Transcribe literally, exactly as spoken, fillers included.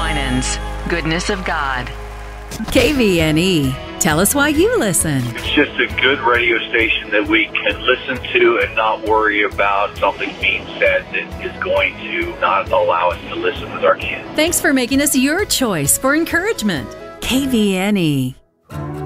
Winans, Goodness of God. K V N E. Tell us why you listen. It's just a good radio station that we can listen to and not worry about something being said that is going to not allow us to listen with our kids. Thanks for making us your choice for encouragement. K V N E.